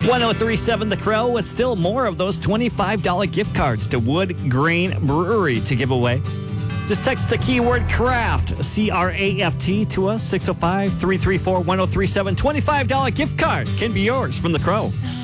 1037 The Crow with still more of those $25 gift cards to Wood Grain Brewery to give away. Just text the keyword CRAFT, C-R-A-F-T, to us, 605-334-1037. $25 gift card can be yours from The Crow.